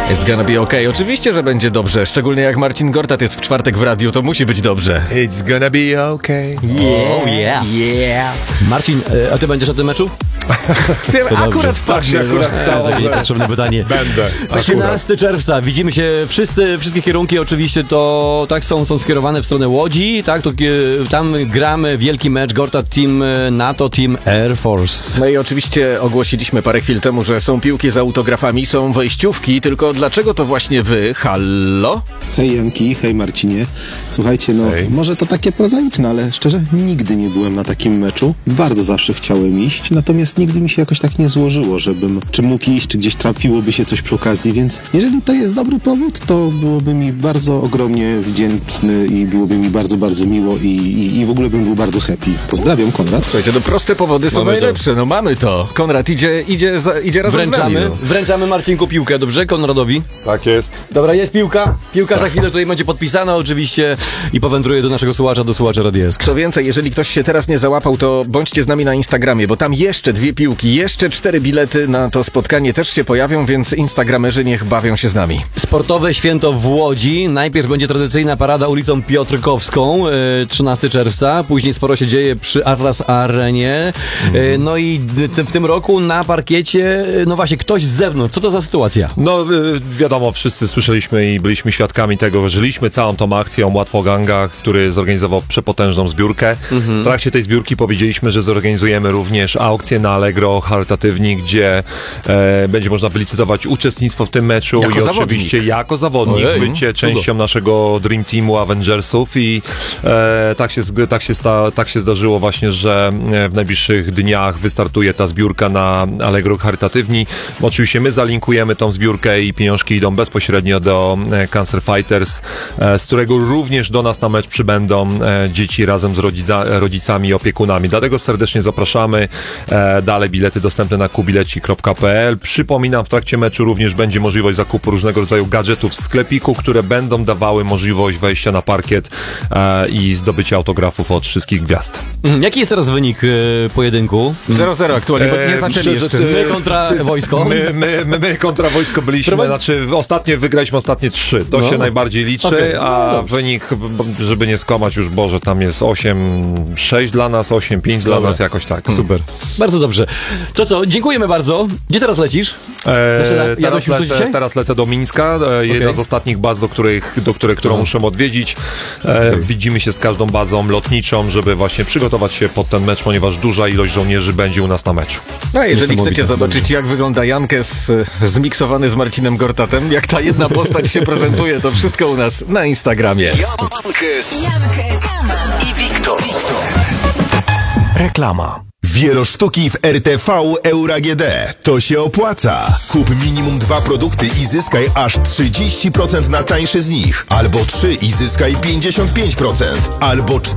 It's gonna be okay. Oczywiście, że będzie dobrze. Szczególnie jak Marcin Gortat jest w czwartek w radiu, to musi być dobrze. It's gonna be okay. Oh yeah. Marcin, a ty będziesz na tym meczu? Wiem, akurat wpadł. akurat stało. Potrzebne pytanie. Będę. 13 czerwca. Widzimy się wszystkie kierunki oczywiście to tak są skierowane w stronę Łodzi, tak? To, tam gramy wielki mecz Gortat Team NATO Team Air Force. No i oczywiście ogłosiliśmy parę chwil temu, że są piłki z autografami, są wejściówki, tylko dlaczego to właśnie wy? Hallo? Hej Janki, hej Marcinie. Słuchajcie, Hej. może to takie prozaiczne, ale szczerze nigdy nie byłem na takim meczu. Bardzo zawsze chciałem iść, natomiast nigdy mi się jakoś tak nie złożyło, żebym czy mógł iść, czy gdzieś trafiłoby się coś przy okazji, więc jeżeli to jest dobry powód, to byłoby mi bardzo ogromnie wdzięczny i byłoby mi bardzo, bardzo miło i w ogóle bym był bardzo happy. Pozdrawiam, Konrad. Słuchajcie, no proste powody są Mamy najlepsze, no mamy to. Konrad idzie razem z nami. Wręczamy Marcinku piłkę, dobrze? Konradowi. Tak jest. Dobra, jest piłka. Piłka za chwilę tutaj będzie podpisana oczywiście i powędruje do naszego słuchacza, do słuchacza Radiesk. Co więcej, jeżeli ktoś się teraz nie załapał, to bądźcie z nami na Instagramie, bo tam jeszcze 2 piłki, jeszcze 4 bilety na to spotkanie też się pojawią, więc instagramerzy niech bawią się z nami. Sportowe święto w Łodzi. Najpierw będzie tradycyjna parada ulicą Piotrkowską, 13 czerwca. Później sporo się dzieje przy Atlas Arenie. No i w tym roku na parkiecie, no właśnie, ktoś z zewnątrz. Co to za sytuacja? No wiadomo, wszyscy słyszeliśmy i byliśmy świadkami tego, żyliśmy całą tą akcją Łatwoganga, który zorganizował przepotężną zbiórkę. W trakcie tej zbiórki powiedzieliśmy, że zorganizujemy również aukcję na Allegro charytatywnie, gdzie będzie można wylicytować uczestnictwo w tym meczu Jako i zawodnik. oczywiście jako zawodnik bycie częścią naszego Dream Teamu Avengersów i tak się zdarzyło właśnie, że w najbliższych dniach wystartuje ta zbiórka na Allegro charytatywni. Oczywiście my zalinkujemy tą zbiórkę i pieniążki idą bezpośrednio do Cancer Fighters, z którego również do nas na mecz przybędą dzieci razem z rodzicami i opiekunami. Dlatego serdecznie zapraszamy. Dalej bilety dostępne na kubileci.pl. Przypominam, w trakcie meczu również będzie możliwość zakupu różnego rodzaju gadżetów w sklepiku, które będą dawały możliwość wejścia na parkiet i zdobycia autografów od wszystkich gwiazd. Jaki jest teraz wynik pojedynku? 0-0 aktualnie, bo nie zaczęli jeszcze. My kontra wojsko. My kontra wojsko byliśmy, wygraliśmy ostatnie 3. To się najbardziej liczy, Okej, a wynik, żeby nie skłamać już, Boże, tam jest 8-6 dla nas, 8-5 dla nas, jakoś tak. Super. Bardzo dobrze. To co, dziękujemy bardzo. Gdzie teraz lecisz? Teraz lecę do Mińska, jedna z ostatnich baz, którą muszę odwiedzić. Widzimy się z każdą bazą lotniczą, żeby właśnie przygotować się pod ten mecz, ponieważ duża ilość żołnierzy będzie u nas na meczu. A jeżeli Niesamowite. chcecie zobaczyć, jak wygląda Jankes zmiksowany z Marcinem Gortatem, jak ta jedna postać się prezentuje, to wszystko u nas na Instagramie. Jankes i Wiktor. Reklama. Wielosztuki w RTV Euro AGD. To się opłaca. Kup minimum 2 produkty i zyskaj aż 30% na tańsze z nich. Albo 3 i zyskaj 55%. Albo 4